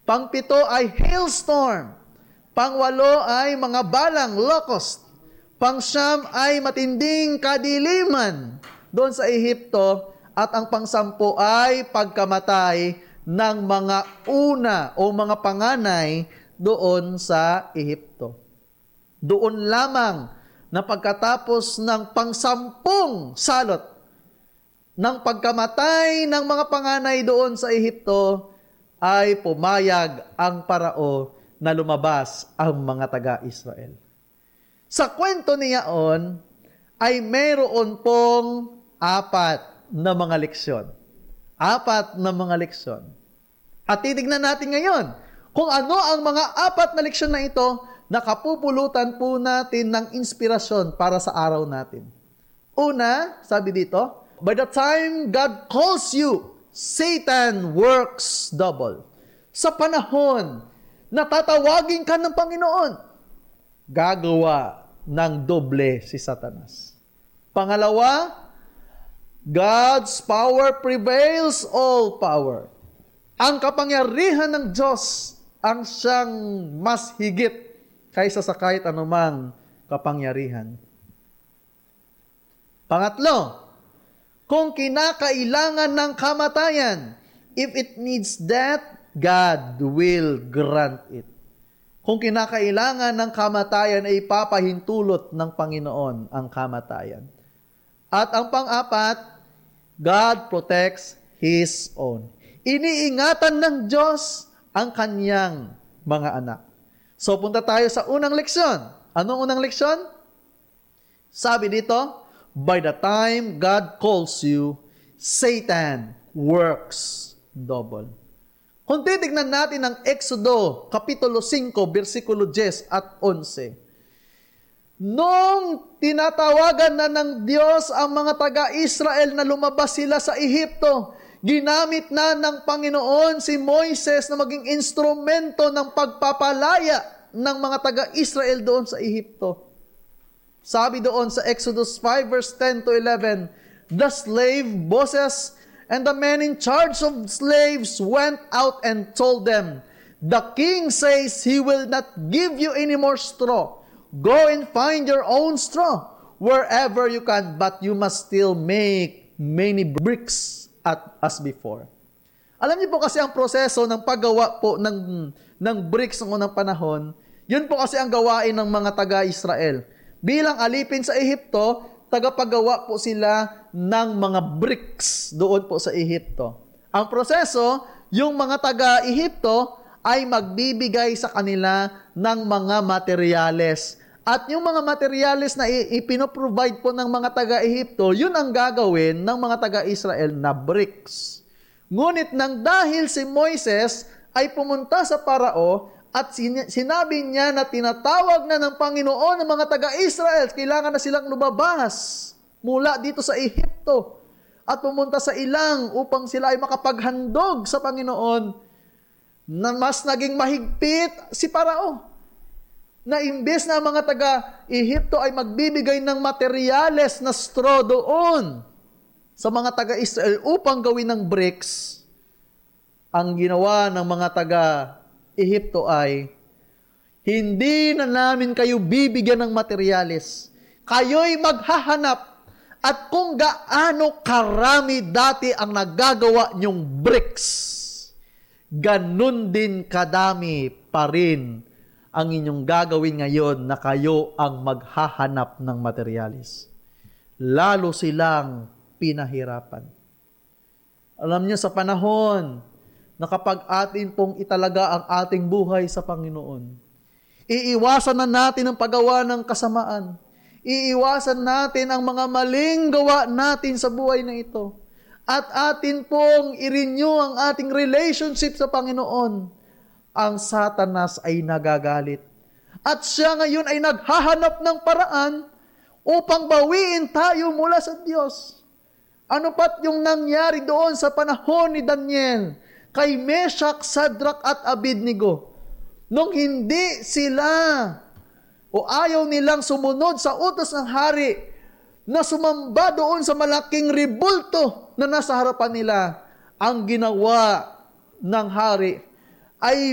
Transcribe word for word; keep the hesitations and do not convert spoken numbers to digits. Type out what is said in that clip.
Pangpito ay hailstorm. Pangwalo ay mga balang, locust. Pangsyam ay matinding kadiliman doon sa Ehipto. At ang pangsampu ay pagkamatay ng mga una o mga panganay doon sa Ehipto. Doon lamang na pagkatapos ng pangsampung salot ng pagkamatay ng mga panganay doon sa Ehipto, ay pumayag ang parao na lumabas ang mga taga-Israel. Sa kwento niyaon, ay mayroon pong apat na mga leksyon. Apat na mga leksyon. At titignan natin ngayon kung ano ang mga apat na leksyon na ito na kapupulutan po natin ng inspirasyon para sa araw natin. Una, sabi dito, by the time God calls you, Satan works double. Sa panahon na tatawagin ka ng Panginoon, gagawa ng doble si Satanas. Pangalawa, God's power prevails all power. Ang kapangyarihan ng Diyos ang siyang mas higit kaysa sa kahit anumang kapangyarihan. Pangatlo, kung kinakailangan ng kamatayan, if it needs death, God will grant it. Kung kinakailangan ng kamatayan, ay ipapahintulot ng Panginoon ang kamatayan. At ang pang-apat, God protects His own. Iniingatan ng Diyos ang kanyang mga anak. So, punta tayo sa unang leksyon. Anong unang leksyon? Sabi dito, by the time God calls you, Satan works double. Kung titignan natin ang Exodo, Kapitulo five, versikulo ten at eleven, nung tinatawagan na ng Diyos ang mga taga-Israel na lumabas sila sa Ehipto, ginamit na ng Panginoon si Moises na maging instrumento ng pagpapalaya ng mga taga-Israel doon sa Ehipto. Sabi doon sa Exodus five, verse ten to eleven, the slave bosses and the men in charge of slaves went out and told them, the king says he will not give you any more straw. Go and find your own straw wherever you can, but you must still make many bricks at, as before. Alam niyo po kasi ang proseso ng paggawa po ng, ng bricks ng unang panahon, yun po kasi ang gawain ng mga taga-Israel. Bilang alipin sa Ehipto, tagapagawa po sila ng mga bricks doon po sa Ehipto. Ang proseso, yung mga taga-Ehipto ay magbibigay sa kanila ng mga materyales. At yung mga materyales na ipinoprovide po ng mga taga-Ehipto, yun ang gagawin ng mga taga-Israel na bricks. Ngunit nang dahil si Moises ay pumunta sa Parao at sinabi niya na tinatawag na ng Panginoon ng mga taga-Israel, kailangan na silang lumabas mula dito sa Ehipto at pumunta sa ilang upang sila ay makapaghandog sa Panginoon, na mas naging mahigpit si Parao. Na imbes na mga taga-Ehipto ay magbibigay ng materyales na straw doon sa mga taga-Israel upang gawin ng bricks, ang ginawa ng mga taga-Ehipto ay, hindi na namin kayo bibigyan ng materyales. Kayo'y maghahanap at kung gaano karami dati ang nagagawa niyong bricks, ganun din kadami pa rin ang inyong gagawin ngayon na kayo ang maghahanap ng materyales. Lalo silang pinahirapan. Alam niyo, sa panahon na kapag atin pong italaga ang ating buhay sa Panginoon, iiwasan na natin ang paggawa ng kasamaan. Iiwasan natin ang mga maling gawa natin sa buhay na ito. At atin pong i-renew ang ating relationship sa Panginoon. Ang Satanas ay nagagalit. At siya ngayon ay naghahanap ng paraan upang bawiin tayo mula sa Diyos. Ano pat yung nangyari doon sa panahon ni Daniel kay Meshach, Shadrach at Abednego? Nung hindi sila o ayaw nilang sumunod sa utos ng hari na sumamba doon sa malaking ribulto na nasa harapan nila, ang ginawa ng hari ay